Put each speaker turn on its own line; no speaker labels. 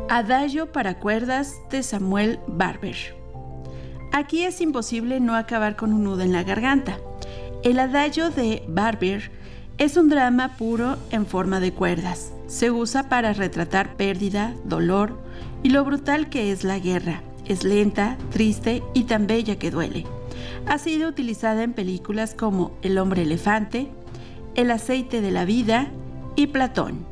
Adagio para cuerdas de Samuel Barber. Aquí es imposible no acabar con un nudo en la garganta. El Adagio de Barber es un drama puro en forma de cuerdas. Se usa para retratar pérdida, dolor y lo brutal que es la guerra. Es lenta, triste y tan bella que duele. Ha sido utilizada en películas como El hombre elefante, El aceite de la vida y Platón.